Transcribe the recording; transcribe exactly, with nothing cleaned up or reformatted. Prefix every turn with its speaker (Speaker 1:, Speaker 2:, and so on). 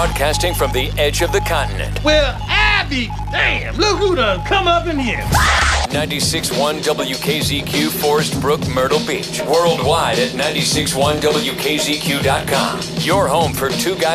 Speaker 1: Broadcasting from the edge of the continent.
Speaker 2: Well, I be damn. Look who done come up in here.
Speaker 1: ninety-six point one W K Z Q, Forest Brook, Myrtle Beach. Worldwide at nine six one W K Z Q dot com. Your home for two guys.